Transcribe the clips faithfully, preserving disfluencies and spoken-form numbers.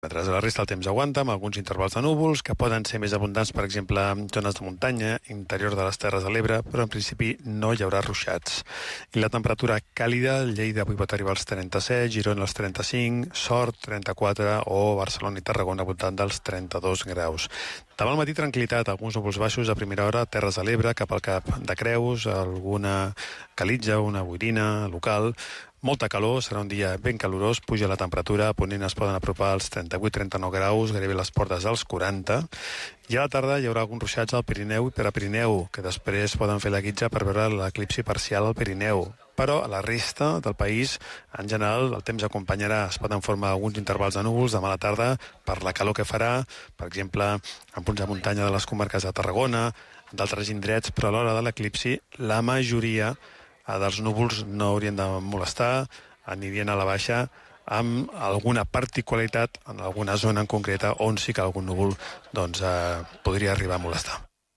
A la resta el temps aguanta, amb alguns intervals de núvols, que poden ser més abundants, per exemple, en zones de muntanya, interior de les Terres de l'Ebre, però en principi no hi haurà ruixats. I la temperatura càlida, Lleida avui pot arribar als trenta-set, Girona als trenta-cinc, Sort trenta-quatre o Barcelona i Tarragona al voltant dels trenta-dos graus. Demà al matí tranquil·litat, alguns núvols baixos a primera hora, Terres de l'Ebre, cap al Cap de Creus, alguna calitja, una boirina local. Molta calor, serà un dia ben calorós, puja la temperatura, a Ponent es poden apropar als trenta-vuit trenta-nou graus, gairebé les portes dels quaranta, i a la tarda hi haurà alguns ruixats al Pirineu i per a Pirineu, que després poden fer la guitza per veure l'eclipsi parcial al Pirineu. Però a la resta del país, en general, el temps acompanyarà, es poden formar alguns intervals de núvols demà a la tarda per la calor que farà, per exemple, en punts de muntanya de les comarques de Tarragona, d'altres indrets, però a l'hora de l'eclipsi, la majoria dels núvols no haurien de molestar, anirien a la baixa amb alguna particularitat en alguna zona en concreta on sí que algun núvol doncs, eh, podria arribar a molestar.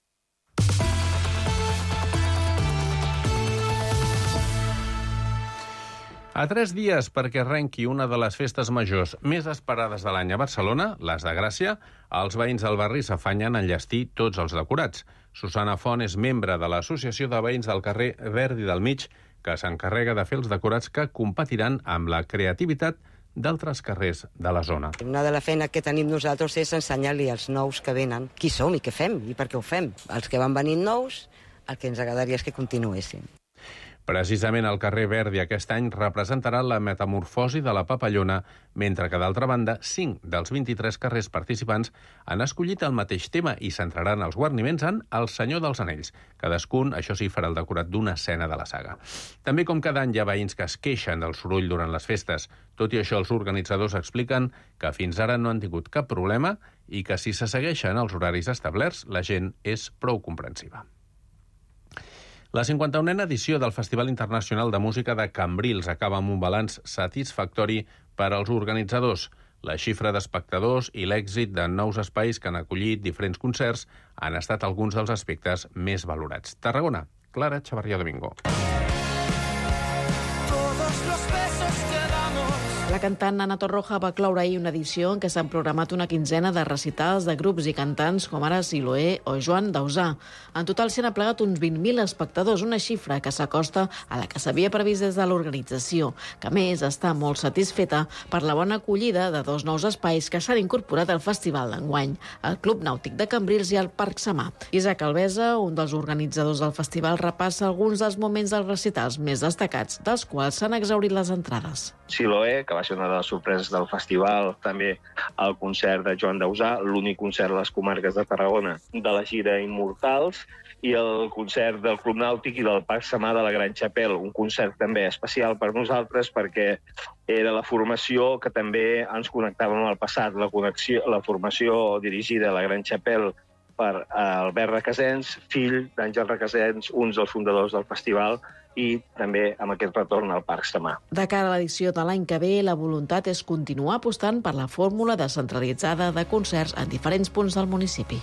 A tres dies perquè arrenqui una de les festes majors més esperades de l'any a Barcelona, les de Gràcia, els veïns del barri s'afanyen a enllestir tots els decorats. Susana Font és membre de l'Associació de Veïns del carrer Verdi del Mig, que s'encarrega de fer els decorats que competiran amb la creativitat d'altres carrers de la zona. Una de la feina que tenim nosaltres és ensenyar-li als nous que venen qui som i què fem i per què ho fem. Els que van venint nous, el que ens agradaria és que continuessin. Precisament el carrer Verdi aquest any representarà la metamorfosi de la papallona, mentre que, d'altra banda, cinc dels vint-i-tres carrers participants han escollit el mateix tema i centraran els guarniments en El Senyor dels Anells. Cadascun, això sí, farà el decorat d'una escena de la saga. També, com cada any, hi ha veïns que es queixen del soroll durant les festes. Tot i això, els organitzadors expliquen que fins ara no han tingut cap problema i que si se segueixen els horaris establerts, la gent és prou comprensiva. La cinquanta-unena edició del Festival Internacional de Música de Cambrils acaba amb un balanç satisfactori per als organitzadors. La xifra d'espectadors i l'èxit de nous espais que han acollit diferents concerts han estat alguns dels aspectes més valorats. Tarragona, Clara Chavarría Domingo. La cantant Ana Torroja va cloure ahir una edició en què s'han programat una quinzena de recitals de grups i cantants com ara Siloé o Joan Dausà. En total s'hi han aplegat uns vint mil espectadors, una xifra que s'acosta a la que s'havia previst des de l'organització, que a més està molt satisfeta per la bona acollida de dos nous espais que s'han incorporat al festival d'enguany, el Club Nàutic de Cambrils i el Parc Samà. Isaac Alvesa, un dels organitzadors del festival, repassa alguns dels moments dels recitals més destacats, dels quals s'han exhaurit les entrades. Siloé, que va ser una de les sorpreses del festival, també el concert de Joan Dausà, l'únic concert a les comarques de Tarragona de la gira Immortals, i el concert del Club Nàutic i del Parc Samà de la Gran Chapelle, un concert també especial per nosaltres perquè era la formació que també ens connectava amb el passat, la, connexió, la formació dirigida a la Gran Chapelle per Albert Recasens, fill d'Àngel Recasens, un dels fundadors del festival, i també amb aquest retorn al Parc Samà. De cara a l'edició de l'any que ve, la voluntat és continuar apostant per la fórmula descentralitzada de concerts en diferents punts del municipi.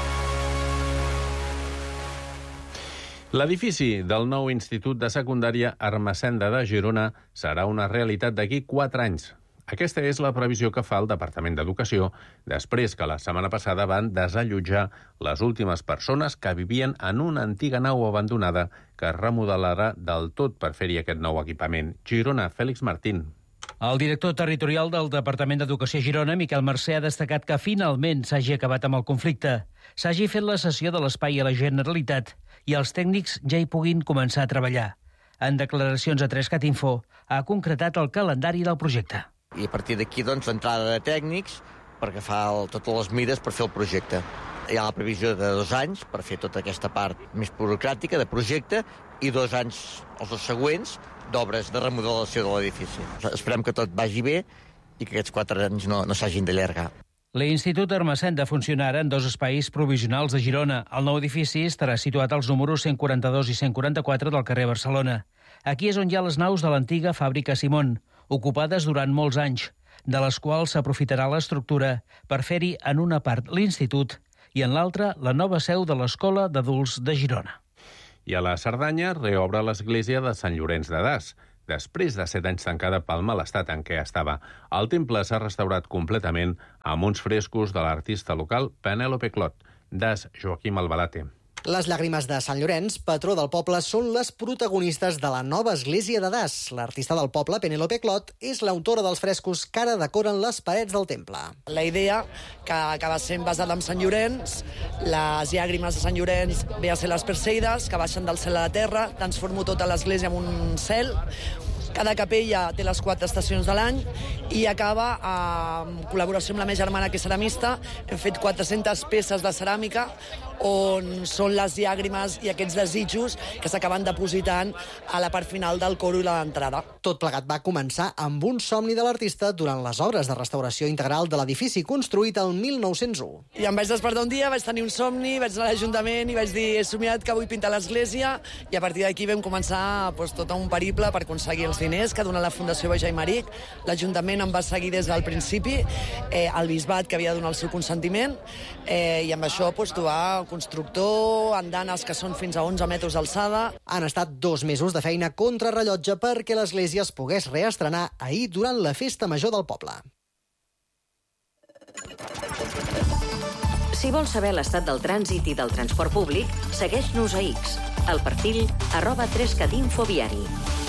L'edifici del nou Institut de Secundària Ermessenda de Girona serà una realitat d'aquí quatre anys. Aquesta és la previsió que fa el Departament d'Educació després que la setmana passada van desallotjar les últimes persones que vivien en una antiga nau abandonada que es remodelarà del tot per fer-hi aquest nou equipament. Girona, Fèlix Martín. El director territorial del Departament d'Educació a Girona, Miquel Mercè, ha destacat que finalment s'hagi acabat amb el conflicte, s'hagi fet la cessió de l'espai a la Generalitat i els tècnics ja hi puguin començar a treballar. En declaracions a tres cat info, ha concretat el calendari del projecte. I a partir d'aquí, doncs, l'entrada de tècnics perquè fa el, totes les mides per fer el projecte. Hi ha la previsió de dos anys per fer tota aquesta part més burocràtica de projecte i dos anys, els dos següents, d'obres de remodelació de l'edifici. Esperem que tot vagi bé i que aquests quatre anys no, no s'hagin d'allargar. L'Institut Ermessenda funcionarà en dos espais provisionals de Girona. El nou edifici estarà situat als números cent quaranta-dos i cent quaranta-quatre del carrer Barcelona. Aquí és on hi ha les naus de l'antiga fàbrica Simón, ocupades durant molts anys, de les quals s'aprofitarà l'estructura per fer-hi en una part l'institut i en l'altra la nova seu de l'Escola d'Adults de Girona. I a la Cerdanya reobre l'església de Sant Llorenç de Das. després de set anys tancada pel mal estat en què estava. El temple s'ha restaurat completament amb uns frescos de l'artista local Penélope Clot, des Joaquim Albalate. Les llàgrimes de Sant Llorenç, patró del poble, són les protagonistes de la nova església de Das. L'artista del poble, Penélope Clot, és l'autora dels frescos que ara decoren les parets del temple. La idea, que acaba sent basada en Sant Llorenç, les llàgrimes de Sant Llorenç ve a ser les Perseides, que baixen del cel a la terra, transformo tota l'església en un cel. Cada capella té les quatre estacions de l'any i acaba en col·laboració amb la meva germana, que és ceramista. Hem fet quatre-centes peces de ceràmica on són les llàgrimes i aquests desitjos que s'acaben depositant a la part final del coro i l'entrada. Tot plegat va començar amb un somni de l'artista durant les obres de restauració integral de l'edifici construït el mil nou-cents u. I em vaig despertar un dia, vaig tenir un somni, vaig anar a l'Ajuntament i vaig dir he somiat que vull pintar l'església, i a partir d'aquí vam començar pues, tot un periple per aconseguir els diners que dona la Fundació Bajai Maric. L'Ajuntament em va seguir des del principi, eh, el Bisbat, que havia de donar el seu consentiment, eh, i amb això pues, trobar constructor, andanes que són fins a onze metres d'alçada. Han estat dos mesos de feina contrarrellotge perquè l'església es pogués reestrenar ahir durant la festa major del poble. Si vols saber l'estat del trànsit i del transport públic, segueix-nos a X, al perfil arroba tres cat info viari.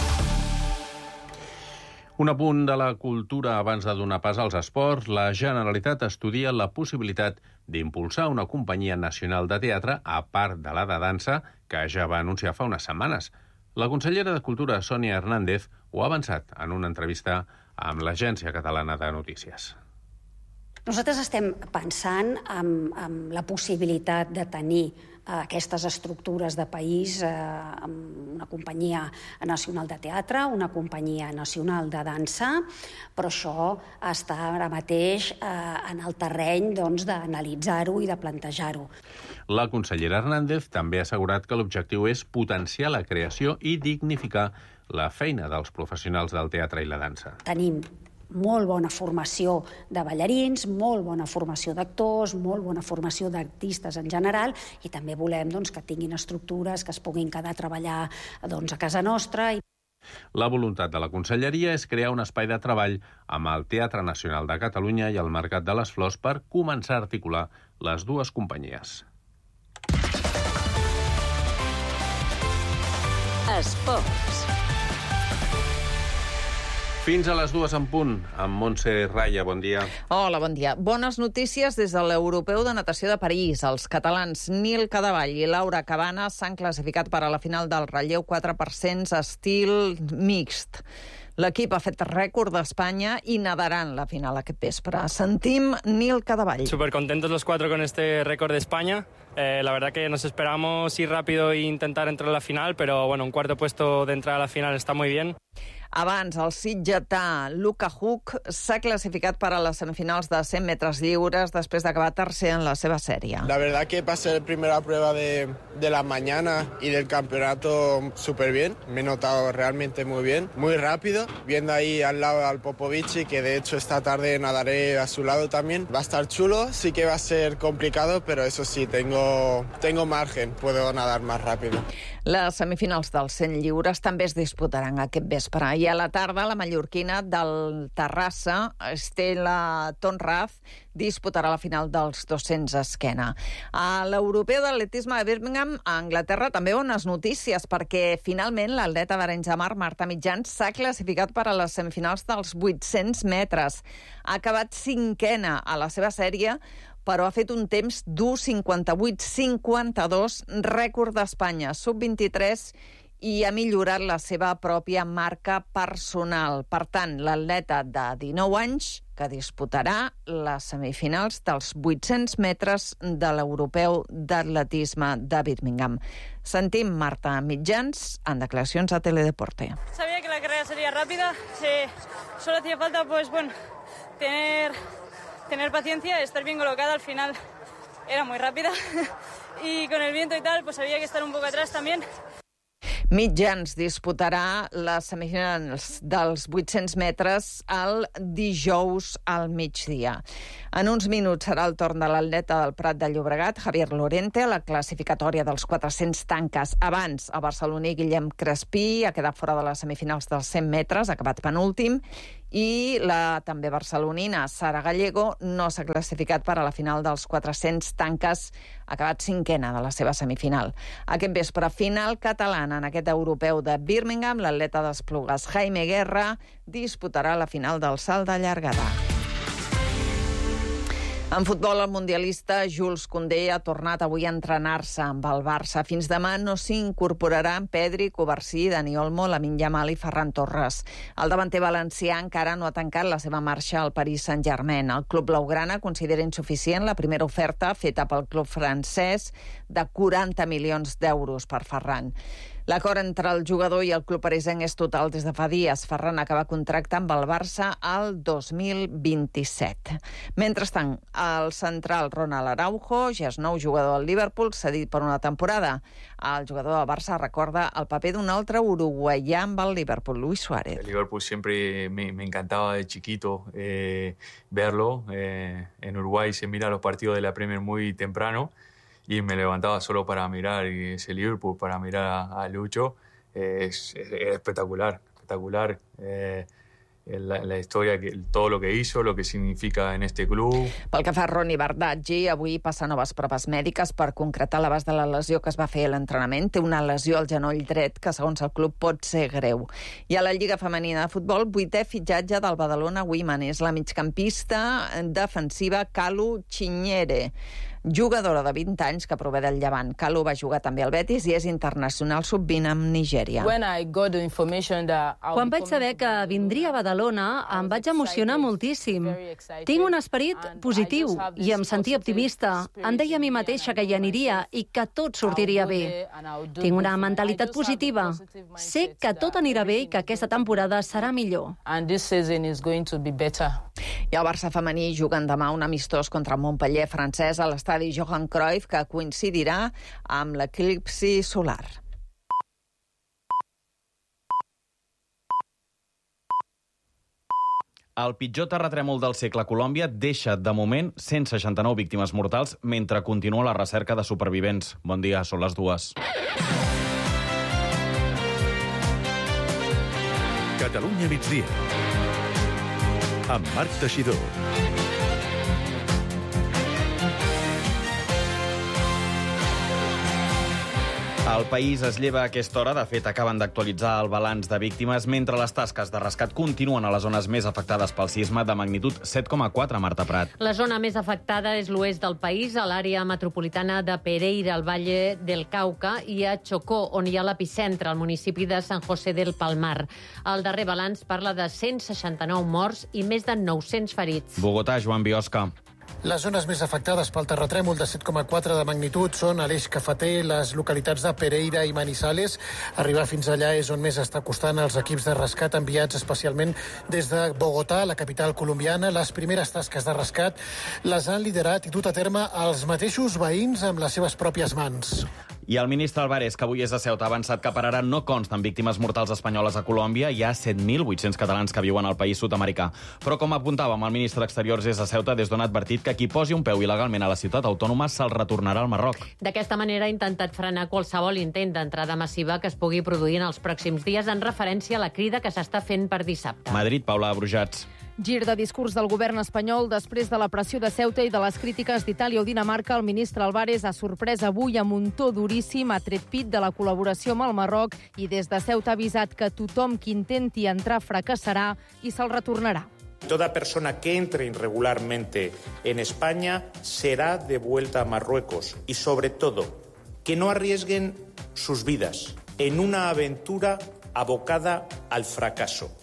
Un apunt de la cultura abans de donar pas als esports. La Generalitat estudia la possibilitat d'impulsar una companyia nacional de teatre, a part de la de dansa, que ja va anunciar fa unes setmanes. La consellera de Cultura, Sònia Hernández, ho ha avançat en una entrevista amb l'Agència Catalana de Notícies. Nosaltres estem pensant en, en la possibilitat de tenir aquestes estructures de país, eh, amb una companyia nacional de teatre, una companyia nacional de dansa, però això està ara mateix eh, en el terreny doncs, d'analitzar-ho i de plantejar-ho. La consellera Hernández també ha assegurat que l'objectiu és potenciar la creació i dignificar la feina dels professionals del teatre i la dansa. Tenim molt bona formació de ballarins, molt bona formació d'actors, molt bona formació d'artistes en general, i també volem doncs, que tinguin estructures que es puguin quedar a treballar doncs, a casa nostra. La voluntat de la conselleria és crear un espai de treball amb el Teatre Nacional de Catalunya i el Mercat de les Flors per començar a articular les dues companyies. Esports. Fins a les dues en punt, amb Montse Raya, bon dia. Hola, bon dia. Bones notícies des de l'Europeu de Natació de París. Els catalans Nil Cadevall i Laura Cabana s'han classificat per a la final del relleu quatre per cents estil mixt. L'equip ha fet rècord d'Espanya i nadaran la final aquest vespre. Sentim Nil Cadevall. Súper contentos los cuatro con este récord de España. Eh, la verdad que nos esperamos ir rápido e intentar entrar a la final, pero bueno, un cuarto puesto de entrar a la final está muy bien. Abans, el sitgetà Luka Huk s'ha classificat per a les semifinals de cent metres lliures després d'acabar tercer en la seva sèrie. La verdad que pasé la primera prueba de, de la mañana y del campeonato súper bien. Me he notado realmente muy bien, muy rápido, viendo ahí al lado al Popovici, que de hecho esta tarde nadaré a su lado también. Va a estar chulo, sí que va a ser complicado, pero eso sí, tengo, tengo margen, puedo nadar más rápido. Les semifinals dels cent lliures també es disputaran aquest vespre. I a la tarda, la mallorquina del Terrassa, Estela Tonraz, disputarà la final dels dos-cents esquena. A l'Europeu d'Atletisme de Birmingham, a Anglaterra, també bones notícies, perquè finalment l'atleta d'Arenys de Mar, Marta Mitjans, s'ha classificat per a les semifinals dels vuit-cents metres. Ha acabat cinquena a la seva sèrie, però ha fet un temps d'u cinquanta-vuit cinquanta-dos, rècord d'Espanya, sub vint-i-tres, i ha millorat la seva pròpia marca personal. Per tant, l'atleta de dinou anys que disputarà les semifinals dels vuit-cents metres de l'Europeu d'Atletisme de Birmingham. Sentim Marta Mitjans en declaracions a Teledeporte. Sabía que la carrera sería rápida, sí, solo hacía falta pues, bueno, tener, tener paciencia, estar bien colocada. Al final era muy rápida y con el viento y tal, pues había que estar un poco atrás también. Mitjans disputarà les semifinals dels vuit-cents metres el dijous al migdia. En uns minuts serà el torn de l'atleta del Prat de Llobregat, Javier Lorente, a la classificatòria dels quatre-cents tanques. Abans, el barceloní Guillem Crespí ha quedat fora de les semifinals dels cent metres, ha acabat penúltim, i la també barcelonina Sara Gallego no s'ha classificat per a la final dels quatre-cents tanques, ha acabat cinquena de la seva semifinal. Aquest vespre, final catalana en aquest europeu de Birmingham, l'atleta d'Esplugues Jaime Guerra disputarà la final del salt de llargada. En futbol, el mundialista Jules Koundé ha tornat avui a entrenar-se amb el Barça. Fins demà no s'incorporaran Pedri, Covarsí, Dani Olmo, Lamine Yamal i Ferran Torres. El davanter valencià encara no ha tancat la seva marxa al Paris Saint-Germain. El club blaugrana considera insuficient la primera oferta feta pel club francès de quaranta milions d'euros per Ferran. L'acord entre el jugador i el club parisenc és total des de fa dies. Ferran acaba contracte amb el Barça al dos mil vint-i-set. Mentrestant, el central Ronald Araujo, ja és nou jugador del Liverpool, cedit per una temporada. El jugador del Barça recorda el paper d'un altre uruguaià amb el Liverpool, Luis Suárez. El Liverpool siempre me, me encantaba de chiquito eh, verlo. Eh, en Uruguay se mira los partidos de la Premier muy temprano. Y me levantaba solo para mirar ese Liverpool, para mirar a, a Lucho. Eh, es, es, es espectacular, espectacular. Eh, la, la historia, que, todo lo que hizo, lo que significa en este club. Pel que fa a Ronny Bardghji, avui passa noves proves mèdiques per concretar l'abast de la lesió que es va fer a l'entrenament. Té una lesió al genoll dret que, segons el club, pot ser greu. I a la Lliga Femenina de Futbol, vuitè fitxatge del Badalona Women. És la migcampista defensiva Kalu Chinyere, jugadora de vint anys que prové del Llevant. Kalu va jugar també al Betis i és internacional sub vint amb Nigèria. Quan vaig saber que vindria a Badalona, em vaig emocionar moltíssim. Tinc un esperit positiu i em sentia optimista. Em deia a mi mateixa que hi aniria i que tot sortiria bé. Tinc una mentalitat positiva. Sé que tot anirà bé i que aquesta temporada serà millor. I el Barça femení juguen demà un amistós contra el Montpellier francès a l'estadi Johan Cruyff, que coincidirà amb l'eclipsi solar. El pitjor terratrèmol del segle a Colòmbia deixa, de moment, cent seixanta-nou víctimes mortals mentre continua la recerca de supervivents. Bon dia, són les dues. Catalunya migdia. Amb Marc Teixidor. El país es lleva a aquesta hora. De fet, acaben d'actualitzar el balanç de víctimes mentre les tasques de rescat continuen a les zones més afectades pel sisme de magnitud set coma quatre, Marta Prat. La zona més afectada és l'oest del país, a l'àrea metropolitana de Pereira, al Valle del Cauca, i a Chocó, on hi ha l'epicentre, al municipi de San José del Palmar. El darrer balanç parla de cent seixanta-nou morts i més de nou-cents ferits. Bogotà, Joan Biosca. Les zones més afectades pel terratrèmol de set coma quatre de magnitud són a l'Eix Cafeter, les localitats de Pereira i Manizales. Arribar fins allà és on més està costant els equips de rescat enviats especialment des de Bogotà, la capital colombiana. Les primeres tasques de rescat les han liderat i dut a terme els mateixos veïns amb les seves pròpies mans. I el ministre Álvarez, que avui és a Ceuta, ha avançat que per ara no consten víctimes mortals espanyoles a Colòmbia. Hi ha set mil vuit-cents catalans que viuen al país sud-americà. Però, com apuntàvem, el ministre d'Exteriors és a Ceuta, des d'on ha advertit que qui posi un peu il·legalment a la ciutat autònoma se'l retornarà al Marroc. D'aquesta manera ha intentat frenar qualsevol intent d'entrada massiva que es pugui produir en els pròxims dies, en referència a la crida que s'està fent per dissabte. Madrid, Paula Brujats. Gir de discurs del govern espanyol després de la pressió de Ceuta i de les crítiques d'Itàlia o Dinamarca. El ministre Álvarez ha sorprès avui amb un to duríssim, ha tret pit de la col·laboració amb el Marroc i des de Ceuta ha avisat que tothom qui intenti entrar fracassarà i se'l retornarà. Toda persona que entre irregularmente en España será devuelta a Marruecos y, sobre todo, que no arriesguen sus vidas en una aventura abocada al fracaso.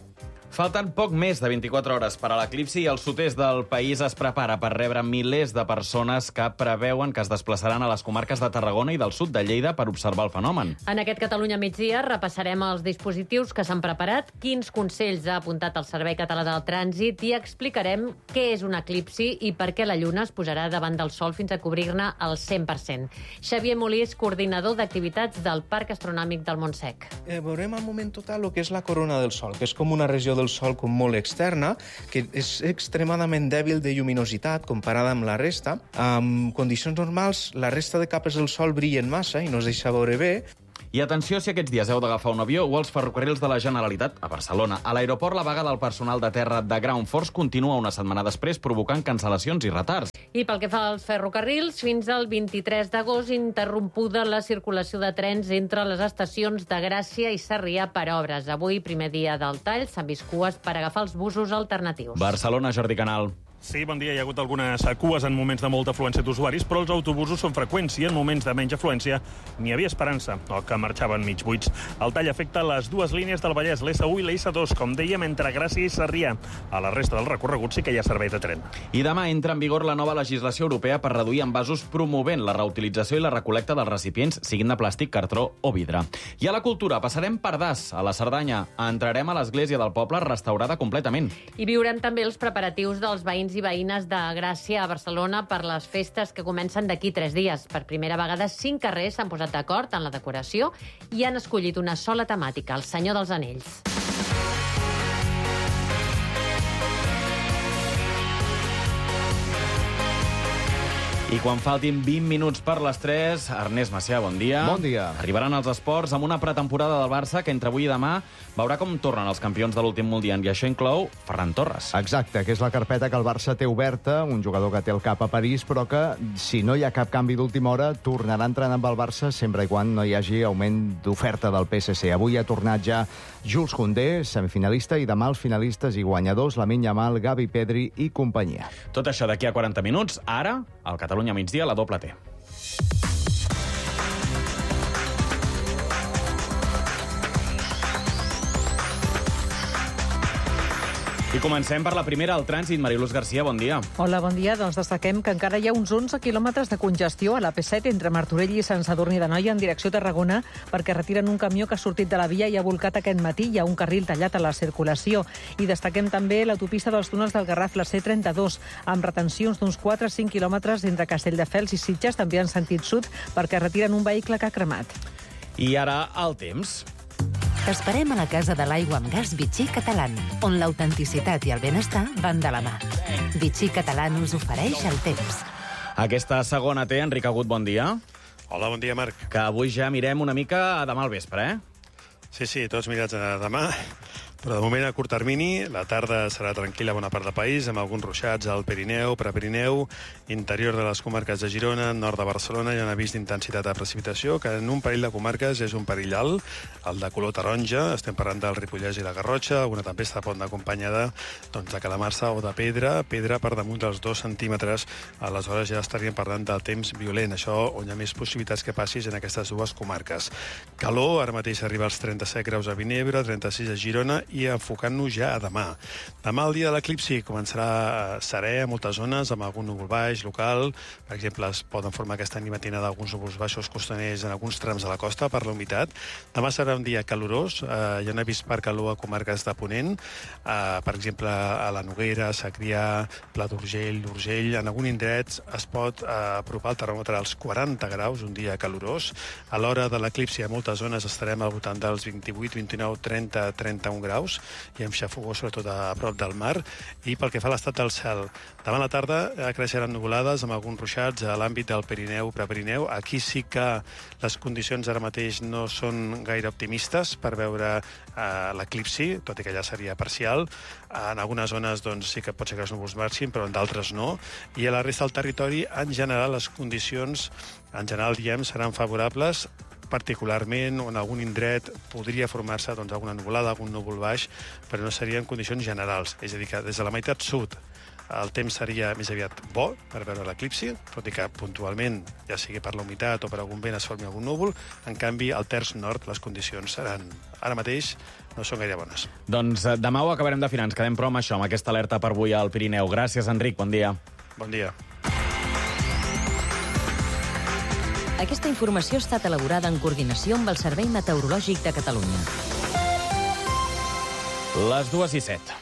Falten poc més de vint-i-quatre hores per a l'eclipsi i el sud-est del país es prepara per rebre milers de persones que preveuen que es desplaçaran a les comarques de Tarragona i del sud de Lleida per observar el fenomen. En aquest Catalunya migdia repassarem els dispositius que s'han preparat, quins consells ha apuntat el Servei Català del Trànsit i explicarem què és un eclipsi i per què la lluna es posarà davant del sol fins a cobrir-ne el cent per cent. Xavier Molís, coordinador d'activitats del Parc Astronòmic del Montsec. Eh, veurem al moment total el que és la corona del sol, que és com una regió del sol com molt externa, que és extremadament dèbil de lluminositat comparada amb la resta. En condicions normals, la resta de capes del sol brillen massa i no es deixa veure bé. I atenció si aquests dies heu d'agafar un avió o els ferrocarrils de la Generalitat a Barcelona. A l'aeroport, la vaga del personal de terra de Ground Force continua una setmana després, provocant cancel·lacions i retards. I pel que fa als ferrocarrils, fins al vint-i-tres d'agost, interrompuda la circulació de trens entre les estacions de Gràcia i Sarrià per obres. Avui, primer dia del tall, s'han vist cues per agafar els busos alternatius. Barcelona, Jordi Canal. Sí, bon dia. Hi ha hagut algunes cues en moments de molta afluència d'usuaris, però els autobusos són freqüents i en moments de menys afluència n'hi havia esperança, o que marxaven mig buits. El tall afecta les dues línies del Vallès, l'S u i l'S dos, com dèiem, entre Gràcia i Sarrià. A la resta del recorregut sí que hi ha servei de tren. I demà entra en vigor la nova legislació europea per reduir envasos promovent la reutilització i la recol·lecta dels recipients, siguin de plàstic, cartró o vidre. I a la cultura, passarem per Das, a la Cerdanya. Entrarem a l'església del poble restaurada completament. I viurem també els preparatius dels veïns i veïnes de Gràcia a Barcelona per les festes que comencen d'aquí tres dies. Per primera vegada, cinc carrers s'han posat d'acord en la decoració i han escollit una sola temàtica, el Senyor dels Anells. I quan faltin vint minuts per les tres, Ernest Macià, bon dia. Bon dia. Arribaran els esports amb una pretemporada del Barça que entre avui i demà veurà com tornen els campions de l'últim Mundial, i això inclou Ferran Torres. Exacte, que és la carpeta que el Barça té oberta, un jugador que té el cap a París, però que, si no hi ha cap canvi d'última hora, tornarà entrant amb el Barça sempre i quan no hi hagi augment d'oferta del P S C. Avui ha tornat ja Jules Koundé, semifinalista, i demà els finalistes i guanyadors, Lamine Yamal, Gavi, Pedri i companyia. Tot això d'aquí a quaranta minuts. Ara, al Catalunya migdia, la doble T. I comencem per la primera, el trànsit. Mariluz Garcia, bon dia. Hola, bon dia. Doncs destaquem que encara hi ha uns onze quilòmetres de congestió a la P set entre Martorell i Sant Sadurní d'Anoia en direcció a Tarragona perquè retiren un camió que ha sortit de la via i ha volcat aquest matí. Hi ha un carril tallat a la circulació. I destaquem també l'autopista dels túnels del Garraf, la C trenta-dos, amb retencions d'uns quatre a cinc quilòmetres entre Castelldefels i Sitges, també en sentit sud, perquè retiren un vehicle que ha cremat. I ara el temps. T'esperem a la Casa de l'Aigua amb Gas Vichy Catalan, on l'autenticitat i el benestar van de la mà. Vichy Catalan us ofereix el temps. Aquesta segona T, Enric Agut, bon dia. Hola, bon dia, Marc. Que avui ja mirem una mica a demà al vespre, eh? Sí, sí, tots mirats a demà. Però de moment a curt termini, la tarda serà tranquil·la a bona part del país, amb alguns ruixats al Pirineu, Prepirineu, interior de les comarques de Girona, nord de Barcelona, hi ha un avís d'intensitat de precipitació, que en un parell de comarques és un perill alt, el de color taronja, estem parlant del Ripollès i la Garrotxa, alguna tempesta pot anar acompanyada doncs, de calamarsa o de pedra, pedra per damunt dels dos centímetres, aleshores ja estaríem parlant del temps violent, això on hi ha més possibilitats que passis en aquestes dues comarques. Calor, ara mateix arriba als trenta-set graus a Vinebre, trenta-sis a Girona, i enfocant-nos ja a demà. Demà, el dia de l'eclipsi, començarà serè a moltes zones, amb algun núvol baix local. Per exemple, es poden formar aquesta nit matinada alguns núvols baixos costaners en alguns trams de la costa per la humitat. Demà serà un dia calorós. Eh, hi ha un avís per calor a comarques de Ponent. Eh, per exemple, a la Noguera, Sacrià, Pla d'Urgell, l'Urgell. En algun indret es pot eh, apropar el termòmetre als quaranta graus, un dia calorós. A l'hora de l'eclipsi, a moltes zones estarem al voltant dels vint-i-vuit, vint-i-nou, trenta, trenta-un graus, i amb xafogó sobretot a prop del mar. I pel que fa a l'estat del cel, demà a la tarda creixeran nuvolades amb alguns ruixats a l'àmbit del Pirineu, Prepirineu. Aquí sí que les condicions ara mateix no són gaire optimistes per veure eh, l'eclipsi, tot i que ja seria parcial. En algunes zones doncs, sí que pot ser que els núvols marxin, però en d'altres no. I a la resta del territori, en general, les condicions, en general, diem, seran favorables, particularment on algun indret podria formar-se doncs, alguna nuvolada, algun núvol baix, però no serien condicions generals. És a dir, que des de la meitat sud el temps seria més aviat bo per veure l'eclipsi, tot i que puntualment, ja sigui per la humitat o per algun vent, es formi algun núvol. En canvi, al terç nord les condicions seran, ara mateix, no són gaire bones. Doncs demà ho acabarem d'afinar. Ens quedem però amb això, amb aquesta alerta per avui al Pirineu. Gràcies, Enric. Bon dia. Bon dia. Aquesta informació ha estat elaborada en coordinació amb el Servei Meteorològic de Catalunya. Les dues i set.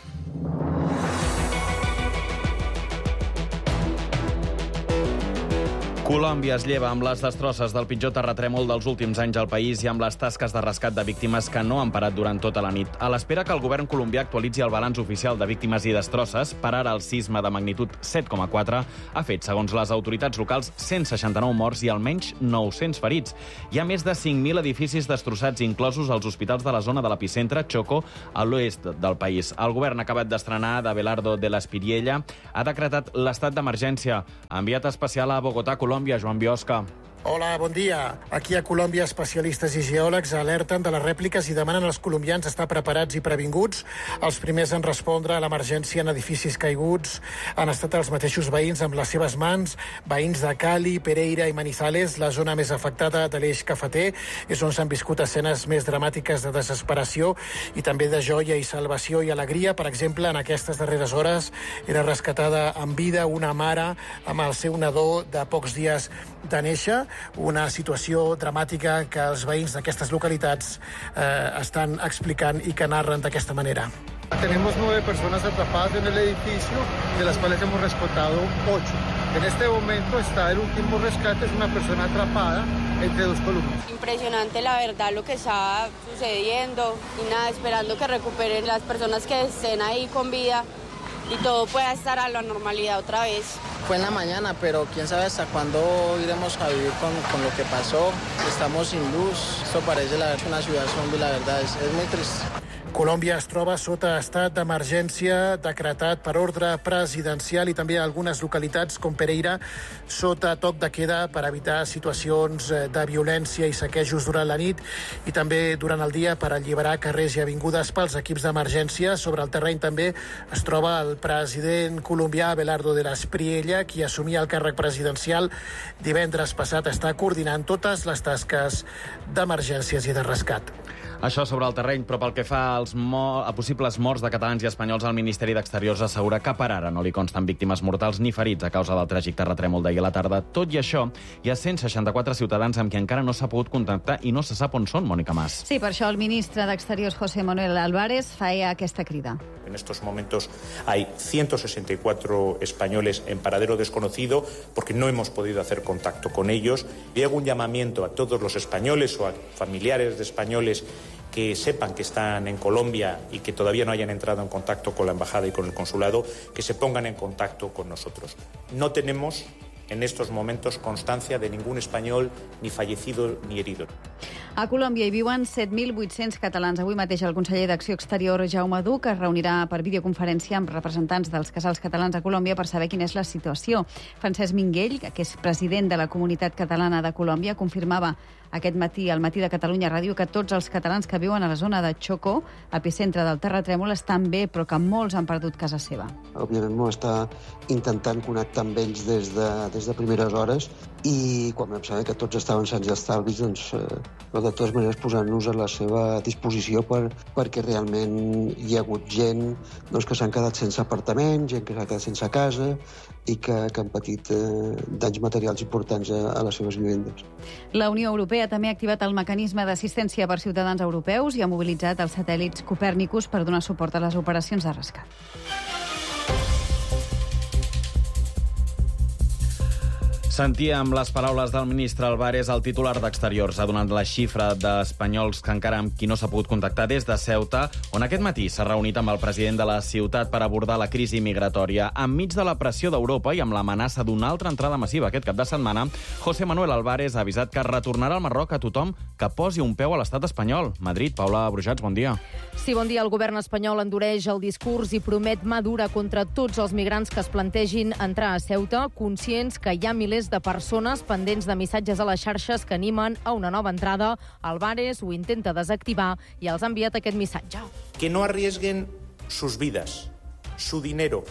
Colòmbia es lleva amb les destrosses del pitjor terratrèmol dels últims anys al país i amb les tasques de rescat de víctimes que no han parat durant tota la nit. A l'espera que el govern colombià actualitzi el balanç oficial de víctimes i destrosses, per ara el sisme de magnitud set coma quatre ha fet, segons les autoritats locals, cent seixanta-nou morts i almenys nou-cents ferits. Hi ha més de cinc mil edificis destrossats, inclosos els hospitals de la zona de l'epicentre, Chocó, a l'oest del país. El govern acabat d'estrenar d'Abelardo de la Espiriella ha decretat l'estat d'emergència. Enviat especial a Bogotà, Colòmbia, Joan Biosca. Hola, bon dia. Aquí a Colòmbia, especialistes i geòlegs alerten de les rèpliques i demanen als colombians estar preparats i previnguts. Els primers en respondre a l'emergència en edificis caiguts han estat els mateixos veïns amb les seves mans, veïns de Cali, Pereira i Manizales, la zona més afectada de l'eix cafeter, és on s'han viscut escenes més dramàtiques de desesperació i també de joia i salvació i alegria. Per exemple, en aquestes darreres hores era rescatada en vida una mare amb el seu nadó de pocs dies de néixer, una situació dramàtica que els veïns d'aquestes localitats eh, estan explicant i que narren d'aquesta manera. Tenemos nueve personas atrapadas en el edificio, de las cuales hemos rescatado ocho. En este momento está el último rescate, es una persona atrapada entre dos columnas. Impresionante, la verdad, lo que está sucediendo y nada, esperando que recuperen las personas que estén ahí con vida y todo pueda estar a la normalidad otra vez. Fue en la mañana, pero quién sabe hasta cuándo iremos a vivir con, con lo que pasó. Estamos sin luz. Esto parece la, una ciudad zombie, la verdad, es, es muy triste. Colòmbia es troba sota estat d'emergència decretat per ordre presidencial i també algunes localitats com Pereira sota toc de queda per evitar situacions de violència i saquejos durant la nit i també durant el dia per alliberar carrers i avingudes pels equips d'emergència. Sobre el terreny també es troba el president colombià Abelardo de la Espriella, qui assumia el càrrec presidencial divendres passat, està coordinant totes les tasques d'emergències i de rescat. Això sobre el terreny, però pel que fa als mo a possibles morts de catalans i espanyols, el Ministeri d'Exteriors assegura que per ara no li consten víctimes mortals ni ferits a causa del tràgic terratrèmol d'ahir a la tarda. Tot i això, hi ha cent seixanta-quatre ciutadans amb qui encara no s'ha pogut contactar i no se sap on són, Mònica Mas. Sí, per això el ministre d'Exteriors, José Manuel Álvarez, feia aquesta crida. En estos momentos hay ciento sesenta y cuatro españoles en paradero desconocido porque no hemos podido hacer contacto con ellos. Y hago un llamamiento a todos los españoles o a familiares de españoles que sepan que están en Colombia y que todavía no hayan entrado en contacto con la embajada y con el consulado, que se pongan en contacto con nosotros. No tenemos en estos momentos constancia de ningún español ni fallecido ni herido. A Colòmbia hi viuen set mil vuit-cents catalans. Avui mateix el conseller d'Acció Exterior, Jaume Duch, es reunirà per videoconferència amb representants dels casals catalans a Colòmbia per saber quina és la situació. Francesc Minguell, que és president de la Comunitat Catalana de Colòmbia, confirmava aquest matí al Matí de Catalunya Ràdio que tots els catalans que viuen a la zona de Chocó, epicentre del terratrèmol, estan bé, però que molts han perdut casa seva. Òbviament m'ho està intentant connectar amb ells des de, des de primeres hores i quan vam saber que tots estaven sants i estalvis, doncs, eh, de totes maneres posant-nos a la seva disposició per, perquè realment hi ha hagut gent doncs, que s'han quedat sense apartament, gent que s'ha quedat sense casa i que, que han patit eh, danys materials importants a, a les seves vivendes. La Unió Europea també ha activat el mecanisme d'assistència per ciutadans europeus i ha mobilitzat els satèl·lits Copèrnicus per donar suport a les operacions de rescat. Sentíem les paraules del ministre Álvarez. El titular d'Exteriors ha donat la xifra d'espanyols que encara amb qui no s'ha pogut contactar des de Ceuta, on aquest matí s'ha reunit amb el president de la ciutat per abordar la crisi migratòria. Enmig de la pressió d'Europa i amb l'amenaça d'una altra entrada massiva aquest cap de setmana, José Manuel Álvarez ha avisat que retornarà al Marroc a tothom que posi un peu a l'estat espanyol. Madrid, Paula Brujats, bon dia. Sí, bon dia. El govern espanyol endureix el discurs i promet mà dura contra tots els migrants que es plantegin entrar a Ceuta, conscients que hi ha milers de persones pendents de missatges a les xarxes que animen a una nova entrada. Álvarez ho intenta desactivar i els ha enviat aquest missatge. Que no arriesguen sus vidas, su dinero,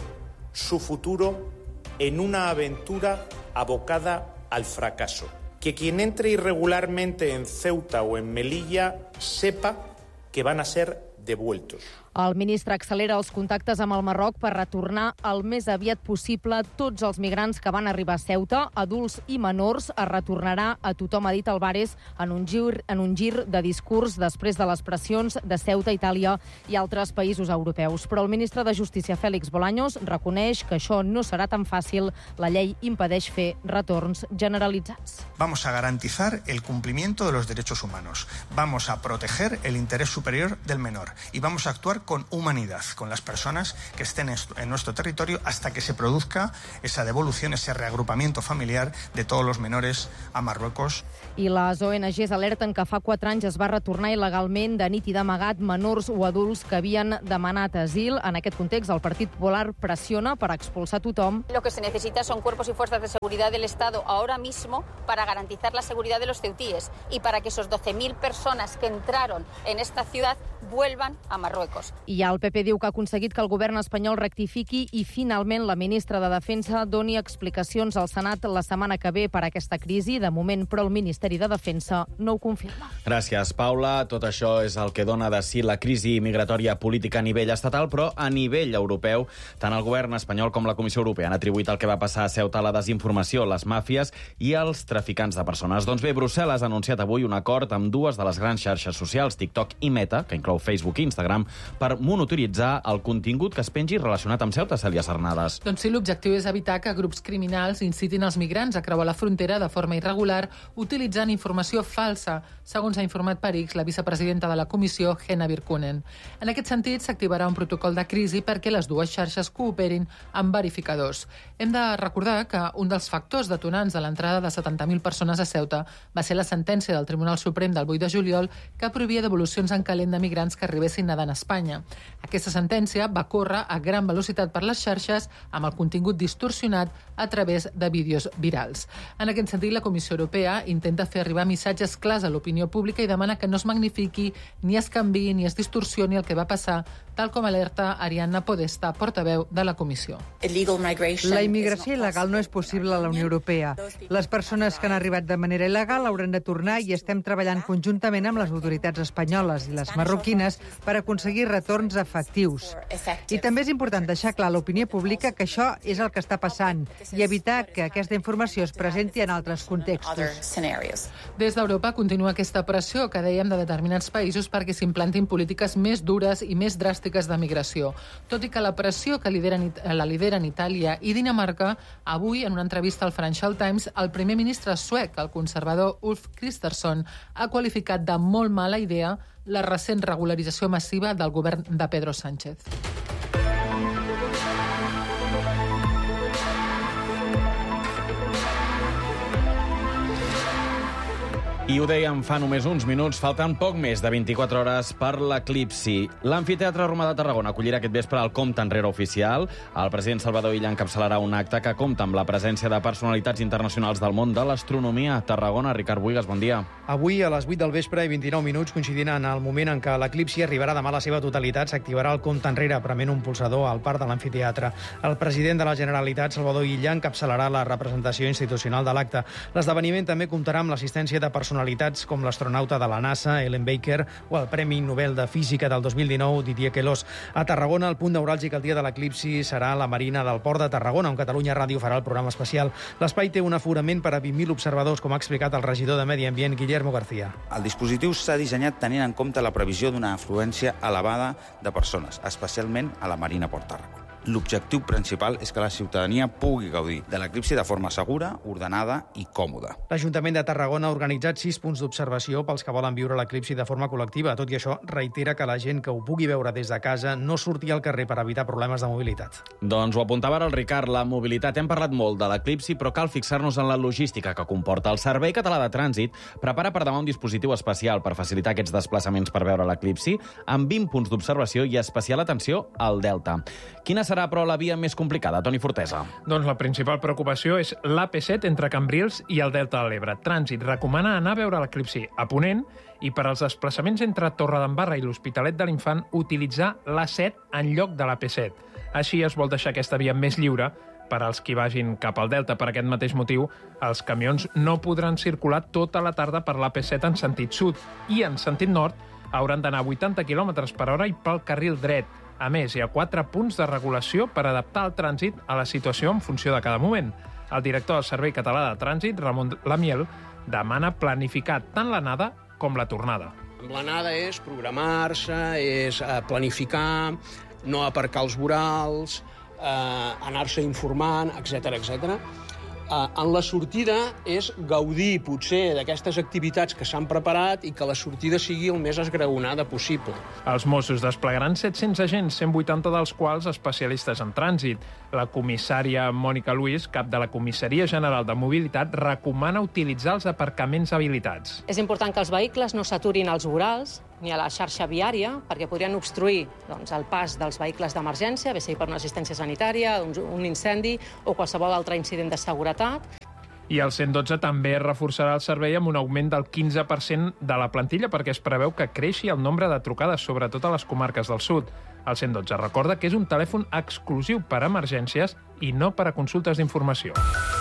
su futuro en una aventura abocada al fracaso. Que quien entre irregularmente en Ceuta o en Melilla sepa que van a ser devueltos. El ministre accelera els contactes amb el Marroc per retornar el més aviat possible tots els migrants que van arribar a Ceuta, adults i menors. Es retornarà a tothom, ha dit Álvarez, en un gir, en un gir de discurs després de les pressions de Ceuta, Itàlia i altres països europeus. Però el ministre de Justícia, Félix Bolaños, reconeix que això no serà tan fàcil. La llei impedeix fer retorns generalitzats. Vamos a garantizar el cumplimiento de los derechos humanos. Vamos a proteger el interés superior del menor y vamos a actuar con humanidad, con las personas que estén en nuestro territorio hasta que se produzca esa devolución, ese reagrupamiento familiar de todos los menores a Marruecos. I les O N Ges alerten que fa quatre anys es va retornar il·legalment de nit i d'amagat menors o adults que havien demanat asil. En aquest context, el Partit Popular pressiona per expulsar tothom. Lo que se necesita son cuerpos y fuerzas de seguridad del Estado ahora mismo para garantizar la seguridad de los ceutíes y para que esos doce mil personas que entraron en esta ciudad vuelvan a Marruecos. I el P P diu que ha aconseguit que el govern espanyol rectifiqui i finalment la ministra de Defensa doni explicacions al Senat la setmana que ve per aquesta crisi. De moment, però, el Ministeri de Defensa no ho confirma. Gràcies, Paula. Tot això és el que dona de si la crisi migratòria política a nivell estatal, però a nivell europeu, tant el govern espanyol com la Comissió Europea han atribuït el que va passar a Ceuta a la desinformació, les màfies i els traficants de persones. Doncs bé, Brussel·les ha anunciat avui un acord amb dues de les grans xarxes socials, TikTok i Meta, que inclou Facebook i Instagram, per monitoritzar el contingut que es pengi relacionat amb Ceuta, Cèlia Sarnades. Doncs sí, l'objectiu és evitar que grups criminals incitin els migrants a creuar la frontera de forma irregular utilitzant informació falsa, segons ha informat per X la vicepresidenta de la Comissió, Henna Virkkunen. En aquest sentit, s'activarà un protocol de crisi perquè les dues xarxes cooperin amb verificadors. Hem de recordar que un dels factors detonants de l'entrada de setanta mil persones a Ceuta va ser la sentència del Tribunal Suprem del vuit de juliol que prohibia devolucions en calent de migrants que arribessin nedant a Espanya. Aquesta sentència va córrer a gran velocitat per les xarxes amb el contingut distorsionat a través de vídeos virals. En aquest sentit, la Comissió Europea intenta fer arribar missatges clars a l'opinió pública i demana que no es magnifiqui, ni es canviï, ni es distorsioni el que va passar, tal com alerta Arianna Podesta, portaveu de la Comissió. La immigració il·legal no és possible a la Unió Europea. Les persones que han arribat de manera il·legal hauran de tornar i estem treballant conjuntament amb les autoritats espanyoles i les marroquines per aconseguir retorns efectius. I també és important deixar clar a l'opinió pública que això és el que està passant i evitar que aquesta informació es presenti en altres contextos. Des d'Europa continua aquesta pressió que dèiem de determinats països perquè s'implantin polítiques més dures i més dràstiques de migració. Tot i que la pressió que lideren, la lideren Itàlia i Dinamarca, avui, en una entrevista al Financial Times, el primer ministre suec, el conservador Ulf Kristersson, ha qualificat de molt mala idea la recent regularització massiva del govern de Pedro Sánchez. I ho dèiem fa només uns minuts, falten poc més de vint-i-quatre hores per l'eclipsi. L'Amfiteatre Romà de Tarragona acollirà aquest vespre el compte enrere oficial. El president Salvador Illa encapçalarà un acte que compta amb la presència de personalitats internacionals del món de l'astronomia. Tarragona, Ricard Buigas, bon dia. Avui, a les vuit del vespre i vint-i-nou minuts, coincidint en el moment en què l'eclipsi arribarà demà a la seva totalitat, s'activarà el compte enrere, prement un pulsador al parc de l'Amfiteatre. El president de la Generalitat, Salvador Illa, encapçalarà la representació institucional de l'acte. L'esdeveniment també comptarà amb l'assistència de personalitats com l'astronauta de la NASA, Ellen Baker, o el Premi Nobel de Física del dos mil dinou, Didier Queloz. A Tarragona, el punt neuràlgic el dia de l'eclipsi serà la Marina del Port de Tarragona, on Catalunya Ràdio farà el programa especial. L'espai té un aforament per a vint mil observadors, com ha explicat el regidor de Medi Ambient, Guillermo García. El dispositiu s'ha dissenyat tenint en compte la previsió d'una afluència elevada de persones, especialment a la Marina Port Tarragona. L'objectiu principal és que la ciutadania pugui gaudir de l'eclipsi de forma segura, ordenada i còmoda. L'Ajuntament de Tarragona ha organitzat sis punts d'observació pels que volen viure l'eclipsi de forma col·lectiva. Tot i això, reitera que la gent que ho pugui veure des de casa no surti al carrer per evitar problemes de mobilitat. Doncs ho apuntava ara el Ricard, la mobilitat. Hem parlat molt de l'eclipsi, però cal fixar-nos en la logística que comporta. El Servei Català de Trànsit prepara per demà un dispositiu especial per facilitar aquests desplaçaments per veure l'eclipsi, amb vint punts d'observació i especial atenció al Delta. Quina serà, però, la via més complicada? Toni Fortesa. Doncs la principal preocupació és l'A P set entre Cambrils i el Delta de l'Ebre. Trànsit recomana anar a veure l'eclipsi a Ponent i per als desplaçaments entre Torredembarra i l'Hospitalet de l'Infant utilitzar l'A set en lloc de l'A P set. Així es vol deixar aquesta via més lliure per als qui vagin cap al Delta. Per aquest mateix motiu, els camions no podran circular tota la tarda per l'A P set en sentit sud i en sentit nord hauran d'anar a vuitanta quilòmetres per hora i pel carril dret. A més, hi ha quatre punts de regulació per adaptar el trànsit a la situació en funció de cada moment. El director del Servei Català de Trànsit, Ramon Lamiel, demana planificar tant l'anada com la tornada. L'anada és programar-se, és planificar, no aparcar els vorals, eh, anar-se informant, etcètera, etcètera. Eh, en la sortida és gaudir, potser, d'aquestes activitats que s'han preparat i que la sortida sigui el més esgraonada possible. Els Mossos desplegaran set-cents agents, cent vuitanta dels quals especialistes en trànsit. La comissària Mònica Luis, cap de la Comissaria General de Mobilitat, recomana utilitzar els aparcaments habilitats. És important que els vehicles no s'aturin als vorals ni a la xarxa viària, perquè podrien obstruir doncs, el pas dels vehicles d'emergència, bé sigui per una assistència sanitària, un, un incendi o qualsevol altre incident de seguretat. I el cent dotze també reforçarà el servei amb un augment del quinze per cent de la plantilla perquè es preveu que creixi el nombre de trucades, sobretot a les comarques del sud. El cent dotze recorda que és un telèfon exclusiu per a emergències i no per a consultes d'informació.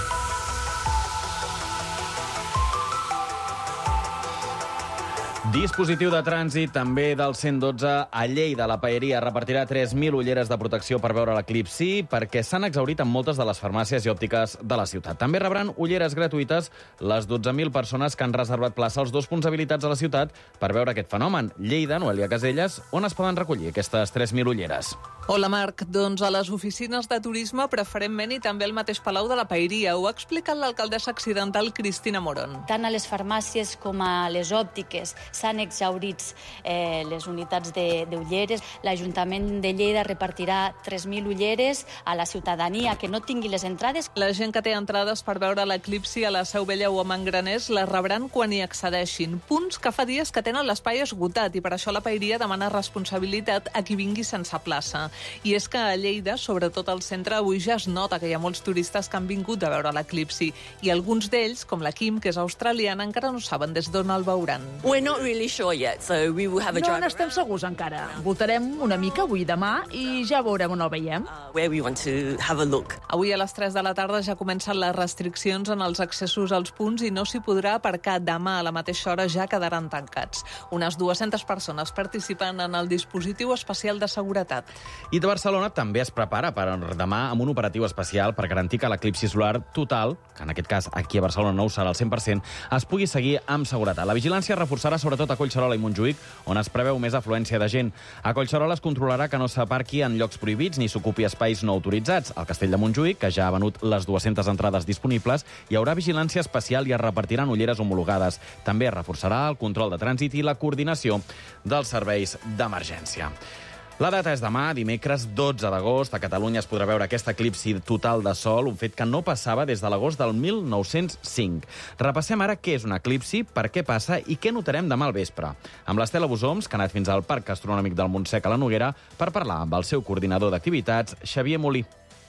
Dispositiu de trànsit també del cent dotze a Lleida. La paeria repartirà tres mil ulleres de protecció per veure l'eclipsi perquè s'han exhaurit en moltes de les farmàcies i òptiques de la ciutat. També rebran ulleres gratuïtes les dotze mil persones que han reservat plaça als dos punts habilitats a la ciutat per veure aquest fenomen. Lleida, Noelia Caselles, on es poden recollir aquestes tres mil ulleres? Hola, Marc. Doncs a les oficines de turisme, preferentment, i també al mateix Palau de la Paeria. Ho ha explicat l'alcaldessa accidental Cristina Morón. Tant a les farmàcies com a les òptiques s'han exhaurits eh, les unitats d'ulleres. L'Ajuntament de Lleida repartirà tres mil ulleres a la ciutadania que no tingui les entrades. La gent que té entrades per veure l'eclipsi a la Seu Vella o a Mangraners les rebran quan hi accedeixin. Punts que fa dies que tenen l'espai esgotat i per això la Paeria demana responsabilitat a qui vingui sense plaça. I és que a Lleida, sobretot al centre, avui ja es nota que hi ha molts turistes que han vingut a veure l'eclipsi i alguns d'ells, com la Kim, que és australiana, encara no saben des d'on el veuran. We're not really sure yet, so we will have a drive. No n'estem segurs encara. Voltarem una mica avui i demà i ja veurem on el veiem. Uh, where we want to have a look. Avui a les tres de la tarda ja comencen les restriccions en els accessos als punts i no s'hi podrà aparcar. Demà a la mateixa hora ja quedaran tancats. Unes dues-centes persones participen en el dispositiu especial de seguretat. I de Barcelona també es prepara per demà amb un operatiu especial per garantir que l'eclipsi solar total, que en aquest cas aquí a Barcelona no ho serà al cent per cent, es pugui seguir amb seguretat. La vigilància es reforçarà sobretot a Collserola i Montjuïc, on es preveu més afluència de gent. A Collserola es controlarà que no s'aparqui en llocs prohibits ni s'ocupi espais no autoritzats. Al Castell de Montjuïc, que ja ha venut les dues-centes entrades disponibles, hi haurà vigilància especial i es repartiran ulleres homologades. També es reforçarà el control de trànsit i la coordinació dels serveis d'emergència. La data és demà, dimecres dotze d'agost. A Catalunya es podrà veure aquest eclipsi total de sol, un fet que no passava des de l'agost del mil nou-cents cinc. Repassem ara què és un eclipsi, per què passa i què notarem demà al vespre. Amb l'Estela Busoms, que ha anat fins al Parc Astronòmic del Montsec a la Noguera, per parlar amb el seu coordinador d'activitats, Xavier Molí.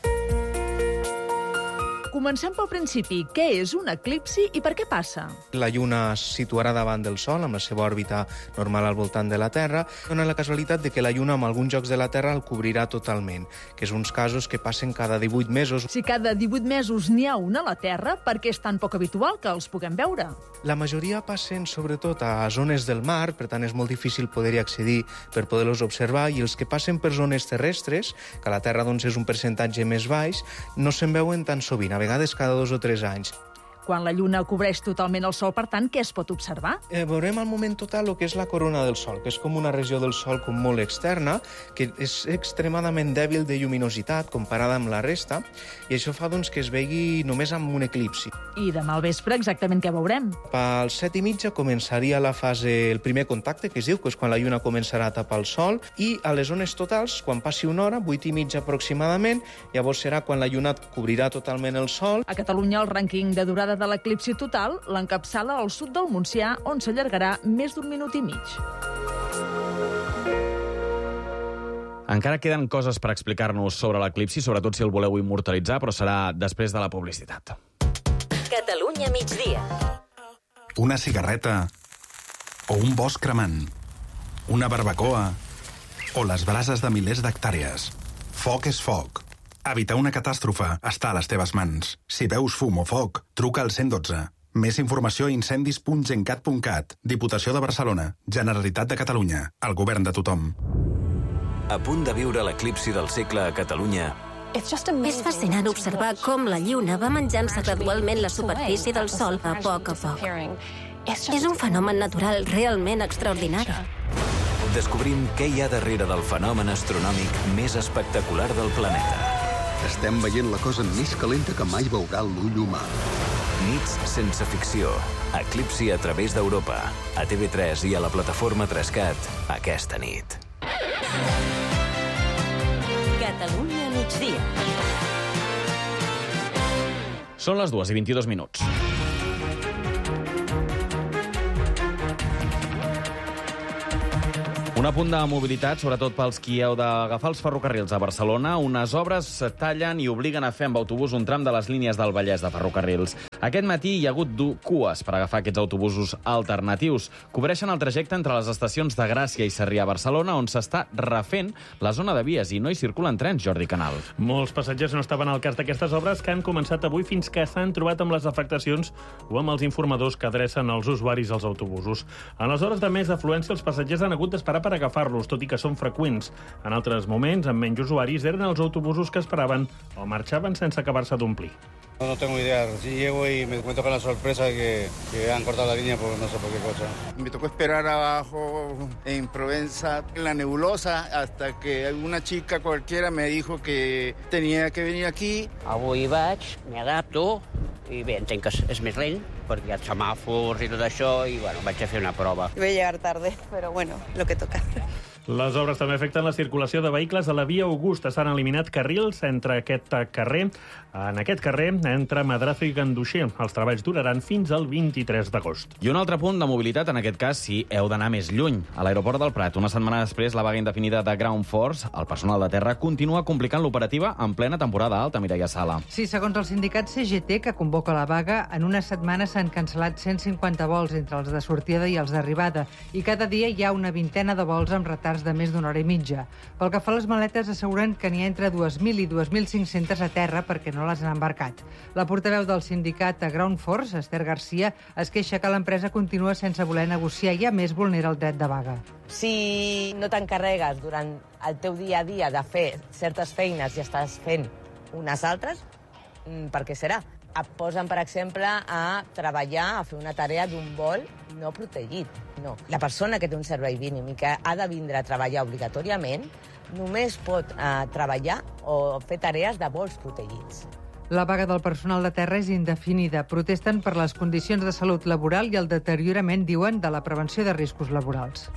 Comencem pel principi. Què és un eclipsi i per què passa? La Lluna es situarà davant del Sol, amb la seva òrbita normal al voltant de la Terra. Dona la casualitat de que la Lluna, amb alguns llocs de la Terra, el cobrirà totalment, que és uns casos que passen cada divuit mesos. Si cada divuit mesos n'hi ha una a la Terra, per què és tan poc habitual que els puguem veure? La majoria passen sobretot a zones del mar, per tant és molt difícil poder-hi accedir per poder-los observar, i els que passen per zones terrestres, que a la Terra doncs, és un percentatge més baix, no se'n veuen tan sovint, a vegades cada dos o tres anys. Quan la Lluna cobreix totalment el Sol, per tant, què es pot observar? Eh, veurem al moment total el que és la corona del Sol, que és com una regió del Sol com molt externa, que és extremadament dèbil de lluminositat comparada amb la resta, i això fa doncs, que es vegi només amb un eclipsi. I demà al vespre exactament què veurem? Al set i mitja començaria la fase, el primer contacte, que es diu, que és quan la Lluna començarà a tapar el Sol, i a les zones totals, quan passi una hora, vuit i mitja aproximadament, llavors serà quan la Lluna cobrirà totalment el Sol. A Catalunya el rànquing de durada de l'eclipsi total l'encapçala al sud del Montsià, on s'allargarà més d'un minut i mig. Encara queden coses per explicar-nos sobre l'eclipsi, sobretot si el voleu immortalitzar, però serà després de la publicitat. Catalunya migdia. Una cigarreta o un bosc cremant, una barbacoa o les brases de milers d'hectàrees. Foc és foc. Evitar una catàstrofe està a les teves mans. Si veus fum o foc, truca al cent dotze. Més informació a incendis punt gencat punt cat. Diputació de Barcelona. Generalitat de Catalunya. El govern de tothom. A punt de viure l'eclipsi del segle a Catalunya. És fascinant observar com la Lluna va menjant-se gradualment la superfície del Sol a poc a poc. És un fenomen natural realment extraordinari. Descobrim què hi ha darrere del fenomen astronòmic més espectacular del planeta. Estem veient la cosa més calenta que mai veurà l'ull humà. Nits sense ficció. Eclipsi a través d'Europa. A T V tres i a la plataforma tres cat aquesta nit. Catalunya migdia. Són les dues i vint-i-dos minuts. Un apunt de mobilitat, sobretot pels qui heu d'agafar els ferrocarrils a Barcelona. Unes obres tallen i obliguen a fer amb autobús un tram de les línies del Vallès de ferrocarrils. Aquest matí hi ha hagut cues per agafar aquests autobusos alternatius. Cobreixen el trajecte entre les estacions de Gràcia i Sarrià a Barcelona, on s'està refent la zona de vies i no hi circulen trens, Jordi Canal. Molts passatgers no estaven al cas d'aquestes obres que han començat avui fins que s'han trobat amb les afectacions o amb els informadors que adrecen els usuaris als autobusos. En les hores de més afluència, els passatgers han hagut d'esperar per agafar-los, tot i que són freqüents. En altres moments, amb menys usuaris, eren els autobusos que esperaven o marxaven sense acabar-se d'omplir. No tengo idea. Si llego y me encuentro con la sorpresa de que, que han cortado la línea, pues no sé por qué cosa. Me tocó esperar abajo en Provenza, en la nebulosa, hasta que una chica cualquiera me dijo que tenía que venir aquí. Avui vaig, m'adapto, i bé, entenc que és més lent, perquè hi ha semàfors i tot això, i bueno, vaig a fer una prova. Voy a llegar tarde, pero bueno, lo que toca. Les obres també afecten la circulació de vehicles a la via Augusta. S'han eliminat carrils entre aquest carrer, en aquest carrer, entre Madrazo i Ganduxer. Els treballs duraran fins al vint-i-tres d'agost. I un altre punt de mobilitat, en aquest cas, si heu d'anar més lluny. A l'aeroport del Prat, una setmana després, la vaga indefinida de Ground Force, el personal de terra, continua complicant l'operativa en plena temporada alta, Mireia Sala. Sí, segons el sindicat C G T, que convoca la vaga, en una setmana s'han cancel·lat cent cinquanta vols entre els de sortida i els d'arribada, i cada dia hi ha una vintena de vols amb retards de més d'una hora i mitja. Pel que fa a les maletes, asseguren que n'hi ha entre dues mil i dues mil cinc-centes a terra perquè no les han embarcat. La portaveu del sindicat a Ground Force, Esther Garcia, es queixa que l'empresa continua sense voler negociar i, a més, vulnera el dret de vaga. Si no t'encarregues durant el teu dia a dia de fer certes feines i estàs fent unes altres, per què serà? Et posen, per exemple, a treballar, a fer una tarea d'un vol no protegit. No. La persona que té un servei mínim i que ha de vindre a treballar obligatòriament només pot eh, treballar o fer tarees de vols protegits. La vaga del personal de terra és indefinida. Protesten per les condicions de salut laboral i el deteriorament, diuen, de la prevenció de riscos laborals.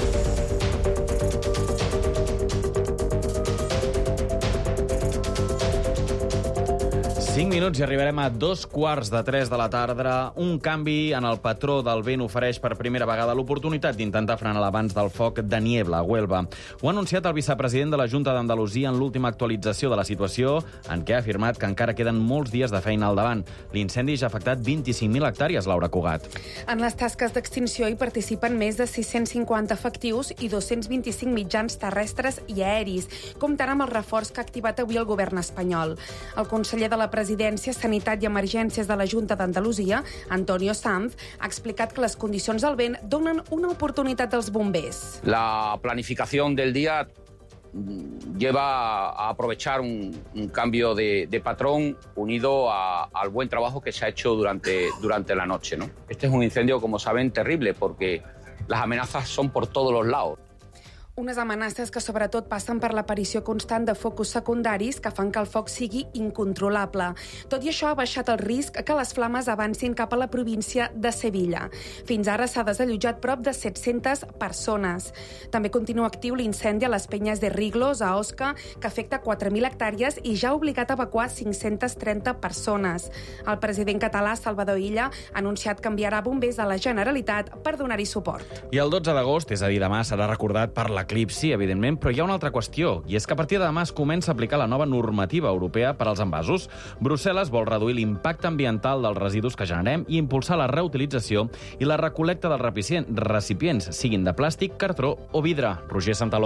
cinc minuts i arribarem a dos quarts de tres de la tarda. Un canvi en el patró del vent ofereix per primera vegada l'oportunitat d'intentar frenar l'avanç del foc de Niebla, a Huelva. Ho ha anunciat el vicepresident de la Junta d'Andalusia en l'última actualització de la situació, en què ha afirmat que encara queden molts dies de feina al davant. L'incendi ja ha afectat vint-i-cinc mil hectàrees, Laura Cugat. En les tasques d'extinció hi participen més de sis-cents cinquanta efectius i dos-cents vint-i-cinc mitjans terrestres i aeris, comptant amb el reforç que ha activat avui el govern espanyol. El conseller de la Presidència, Sanitat i Emergències de la Junta d'Andalusia, Antonio Sanz, ha explicat que les condicions del vent donen una oportunitat als bombers. La planificación del día lleva a aprovechar un, un cambio de, de patrón unido a, al buen trabajo que se ha hecho durante, durante la noche, ¿no? Este es un incendio, como saben, terrible porque las amenazas son por todos los lados. Unes amenaces que sobretot passen per l'aparició constant de focus secundaris que fan que el foc sigui incontrolable. Tot i això ha baixat el risc que les flames avancin cap a la província de Sevilla. Fins ara s'ha desallotjat prop de set-centes persones. També continua actiu l'incendi a les penyes de Riglos, a Osca, que afecta quatre mil hectàrees i ja ha obligat a evacuar cinc-centes trenta persones. El president català, Salvador Illa, ha anunciat que enviarà bombers a la Generalitat per donar-hi suport. I el dotze d'agost, és a dir, demà, serà recordat per la l'eclipsi, evidentment, però hi ha una altra qüestió, i és que a partir de demà es comença a aplicar la nova normativa europea per als envasos. Brussel·les vol reduir l'impacte ambiental dels residus que generem i impulsar la reutilització i la recol·lecta dels recipients, siguin de plàstic, cartró o vidre. Roger Santaló.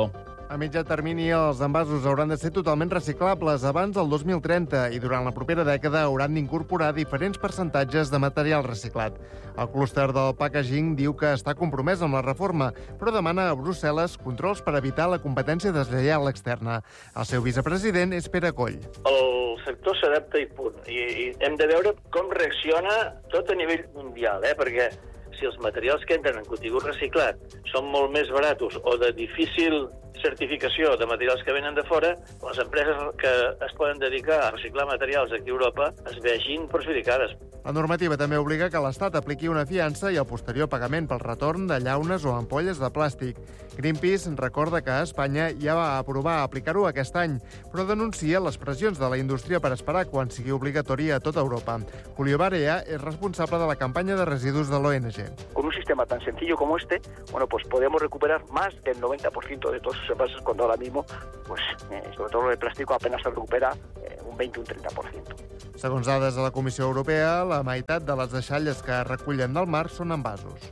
A mitjà termini, els envasos hauran de ser totalment reciclables abans del dos mil trenta i durant la propera dècada hauran d'incorporar diferents percentatges de material reciclat. El clúster del packaging diu que està compromès amb la reforma, però demana a Brussel·les controls per evitar la competència deslleial externa. El seu vicepresident és Pere Coll. El sector s'adapta i punt. I, i hem de veure com reacciona tot a nivell mundial, eh? Perquè si els materials que entren en contingut reciclat són molt més baratos o de difícil certificació de materials que venen de fora, les empreses que es poden dedicar a reciclar materials aquí a Europa es vegin perjudicades. La normativa també obliga que l'Estat apliqui una fiança i el posterior pagament pel retorn de llaunes o ampolles de plàstic. Greenpeace recorda que Espanya ja va aprovar aplicar-ho aquest any, però denuncia les pressions de la indústria per esperar quan sigui obligatori a tota Europa. Julio Barea és responsable de la campanya de residus de l'O N G. Con un sistema tan sencillo como este, bueno, pues podemos recuperar más del noventa por ciento de todos esos envases, cuando ahora mismo, pues, eh, sobre todo lo de plástico, apenas se recupera eh, un veinte o un treinta por ciento. Segons dades de la Comissió Europea, la meitat de les deixalles que es recullen del mar són envasos.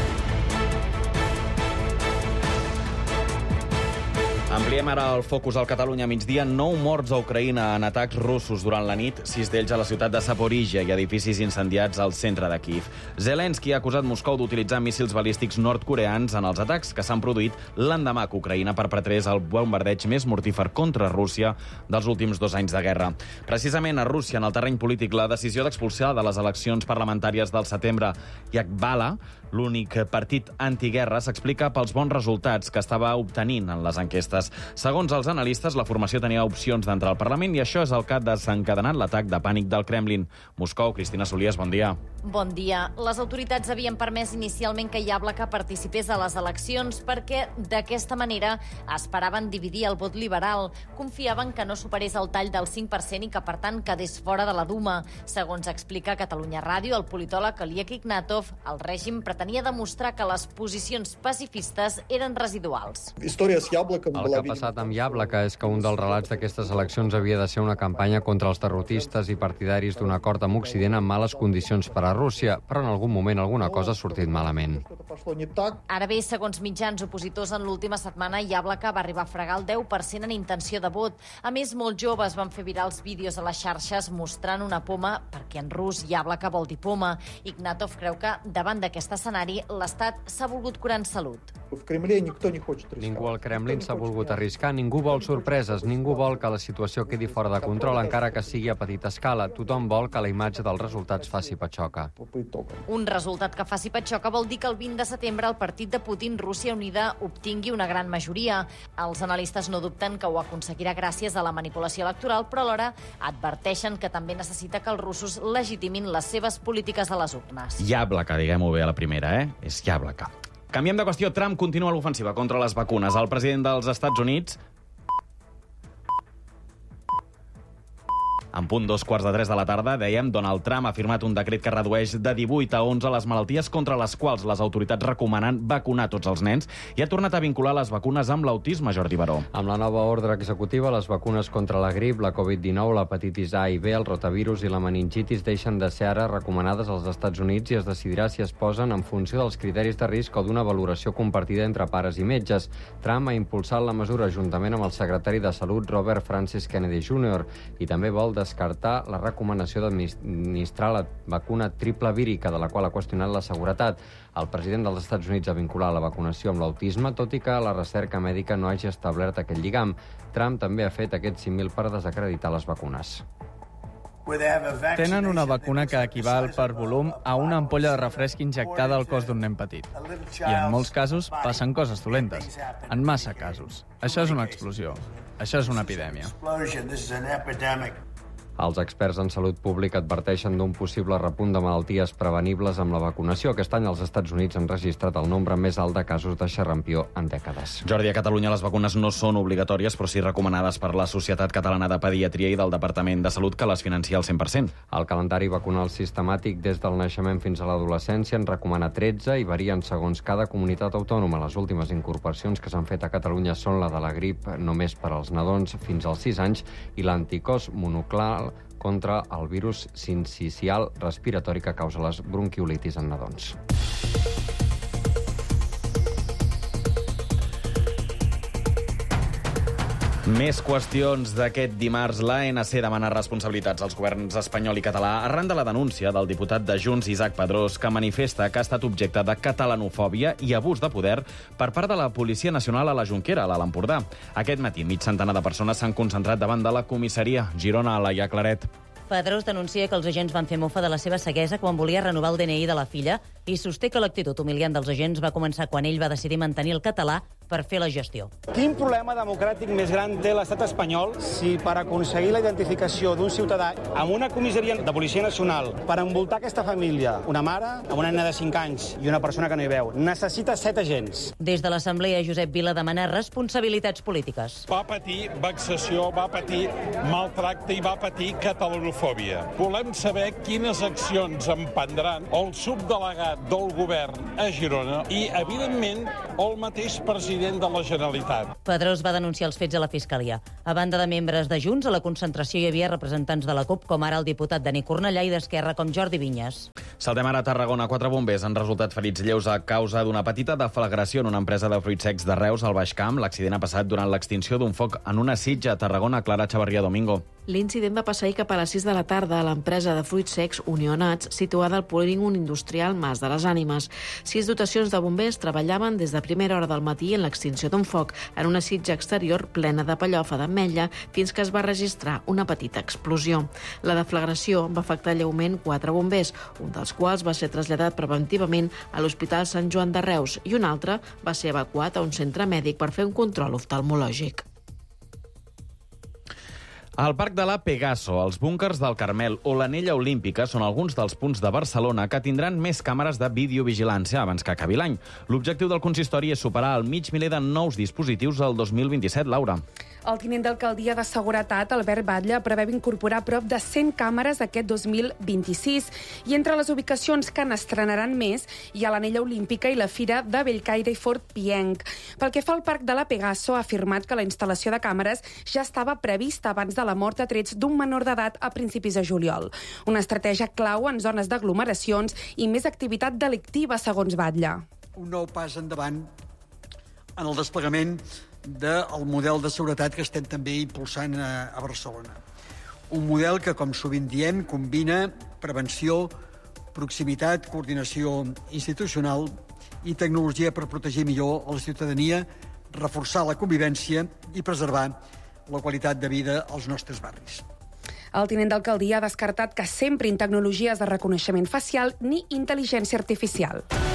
Ampliem ara el focus al Catalunya. Migdia, nou morts a Ucraïna en atacs russos durant la nit, sis d'ells a la ciutat de Zaporizhia i edificis incendiats al centre de Kíev. Zelensky ha acusat Moscou d'utilitzar míssils balístics nord-coreans en els atacs que s'han produït l'endemà que Ucraïna perpetrés el bombardeig més mortífer contra Rússia dels últims dos anys de guerra. Precisament a Rússia, en el terreny polític, la decisió d'expulsar de les eleccions parlamentàries del setembre Yagbala, l'únic partit antiguerra, s'explica pels bons resultats que estava obtenint en les enquestes. Segons els analistes, la formació tenia opcions d'entrar al Parlament i això és el que ha desencadenat l'atac de pànic del Kremlin. Moscou, Cristina Solies, bon dia. Bon dia. Les autoritats havien permès inicialment que Yablaka participés a les eleccions perquè d'aquesta manera esperaven dividir el vot liberal. Confiaven que no superés el tall del cinc per cent i que, per tant, quedés fora de la Duma. Segons explica Catalunya Ràdio, el politòleg Oleg Ignatov, el règim pretenia demostrar que les posicions pacifistes eren residuals. El que ha passat amb Yablaka és que un dels relats d'aquestes eleccions havia de ser una campanya contra els derrotistes i partidaris d'un acord amb Occident en males condicions per a Rússia, però en algun moment alguna cosa ha sortit malament. Ara bé, segons mitjans opositors, en l'última setmana Yablaka va arribar a fregar el deu per cent en intenció de vot. A més, molts joves van fer virals vídeos a les xarxes mostrant una poma, perquè en rus Yablaka vol dir poma. Ignatov creu que, davant d'aquest escenari, l'Estat s'ha volgut curar en salut. Ningú al Kremlin s'ha volgut arriscar, ningú vol sorpreses, ningú vol que la situació quedi fora de control, encara que sigui a petita escala. Tothom vol que la imatge dels resultats faci patxoca. Un resultat que faci patxoca vol dir que el vint de setembre el partit de Putin, Rússia Unida, obtingui una gran majoria. Els analistes no dubten que ho aconseguirà gràcies a la manipulació electoral, però alhora adverteixen que també necessita que els russos legitimin les seves polítiques a les urnes. Yablaka, diguem-ho bé a la primera, eh? És Yablaka. Canviem de qüestió. Trump continua l'ofensiva contra les vacunes. El president dels Estats Units, en punt dos quarts de tres de la tarda, dèiem, Donald Trump ha firmat un decret que redueix de divuit a onze les malalties contra les quals les autoritats recomanen vacunar tots els nens i ha tornat a vincular les vacunes amb l'autisme, Jordi Baró. Amb la nova ordre executiva, les vacunes contra la grip, la covid dinou, l'hepatitis A i B, el rotavirus i la meningitis deixen de ser ara recomanades als Estats Units i es decidirà si es posen en funció dels criteris de risc o d'una valoració compartida entre pares i metges. Trump ha impulsat la mesura juntament amb el secretari de Salut, Robert Francis Kennedy júnior, i també vol descartar la recomanació d'administrar la vacuna triple vírica, de la qual ha qüestionat la seguretat. El president dels Estats Units ha vinculat la vacunació amb l'autisme, tot i que la recerca mèdica no hagi establert aquest lligam. Trump també ha fet aquest símil per desacreditar les vacunes. Tenen una vacuna que equival per volum a una ampolla de refresc injectada al cos d'un nen petit. I en molts casos passen coses dolentes. En massa casos. Això és una explosió. Això és una epidèmia. Els experts en salut pública adverteixen d'un possible repunt de malalties prevenibles amb la vacunació. Aquest any els Estats Units han registrat el nombre més alt de casos de xerrampió en dècades. Jordi, a Catalunya les vacunes no són obligatòries, però sí recomanades per la Societat Catalana de Pediatria i del Departament de Salut, que les financia al cent per cent. El calendari vacunal sistemàtic des del naixement fins a l'adolescència en recomana tretze i varien segons cada comunitat autònoma. Les últimes incorporacions que s'han fet a Catalunya són la de la grip només per als nadons fins als sis anys i l'anticòs monoclonal contra el virus sincicial respiratori que causa les bronquiolitis en nadons. Més qüestions d'aquest dimarts. L'A N C demana responsabilitats als governs espanyol i català arran de la denúncia del diputat de Junts, Isaac Pedrós, que manifesta que ha estat objecte de catalanofòbia i abús de poder per part de la Policia Nacional a la Jonquera, a l'Alt Empordà. Aquest matí, mig centenar de persones s'han concentrat davant de la comissaria. Girona, Laia Claret. Pedrós denuncia que els agents van fer mofa de la seva ceguesa quan volia renovar el D N I de la filla i sosté que l'actitud humiliant dels agents va començar quan ell va decidir mantenir el català per fer la gestió. Quin problema democràtic més gran té l'estat espanyol si per aconseguir la identificació d'un ciutadà amb una comissaria de Policia Nacional per envoltar aquesta família, una mare amb una nena de cinc anys i una persona que no hi veu, necessita set agents? Des de l'Assemblea, Josep Vila demana responsabilitats polítiques. Va patir vexació, va patir maltracte i va patir catalanofòbia. Volem saber quines accions emprendran el subdelegat del govern a Girona i, evidentment, el mateix president de la Generalitat. Pedrós va denunciar els fets a la Fiscalia. A banda de membres de Junts, a la concentració hi havia representants de la CUP, com ara el diputat Dani Cornellà, i d'Esquerra, com Jordi Vinyes. Saltem ara a Tarragona. Quatre bombers han resultat ferits lleus a causa d'una petita deflagració en una empresa de fruits secs de Reus, al Baix Camp. L'accident ha passat durant l'extinció d'un foc en una sitja a Tarragona. Clara Xavarria Domingo. L'incident va passar ahir cap a les sis de la tarda a l'empresa de fruits secs Unionats, situada al polígon industrial Mas de les Ànimes. Sis dotacions de bombers treballaven des de primera hora del matí en l'extinció d'un foc en una sitja exterior plena de pellofa d'ametlla fins que es va registrar una petita explosió. La deflagració va afectar lleument quatre bombers, un dels quals va ser traslladat preventivament a l'Hospital Sant Joan de Reus i un altre va ser evacuat a un centre mèdic per fer un control oftalmològic. El Parc de la Pegaso, els búnkers del Carmel o l'Anella Olímpica són alguns dels punts de Barcelona que tindran més càmeres de videovigilància abans que acabi l'any. L'objectiu del consistori és superar el mig miler de nous dispositius el dos mil vint-i-set, Laura. El tinent d'alcaldia de Seguretat, Albert Batlle, preveu incorporar prop de cent càmeres aquest dos mil vint-i-sis i entre les ubicacions que n'estrenaran més hi ha l'Anella Olímpica i la Fira de Bellcaire i Fort Pienc. Pel que fa al Parc de la Pegaso, ha afirmat que la instal·lació de càmeres ja estava prevista abans de la mort a trets d'un menor d'edat a principis de juliol. Una estratègia clau en zones d'aglomeracions i més activitat delictiva, segons Batlle. Un nou pas endavant en el desplegament del model de seguretat que estem també impulsant a, a Barcelona. Un model que, com sovint diem, combina prevenció, proximitat, coordinació institucional i tecnologia per protegir millor a la ciutadania, reforçar la convivència i preservar la qualitat de vida als nostres barris. El tinent d'alcaldia ha descartat que s'emprin tecnologies de reconeixement facial ni intel·ligència artificial.